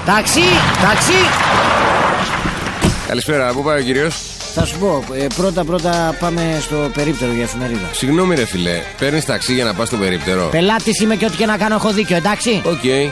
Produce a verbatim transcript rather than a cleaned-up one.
Ταξί, ταξί. Καλησπέρα, πού πάει ο κύριος? Θα σου πω, ε, πρώτα πρώτα πάμε στο περίπτερο για εφημερίδα. Συγγνώμη ρε φιλέ, παίρνεις ταξί για να πας στο περίπτερο? Πελάτης είμαι και ό,τι και να κάνω έχω δίκιο, εντάξει. Οκ. Okay.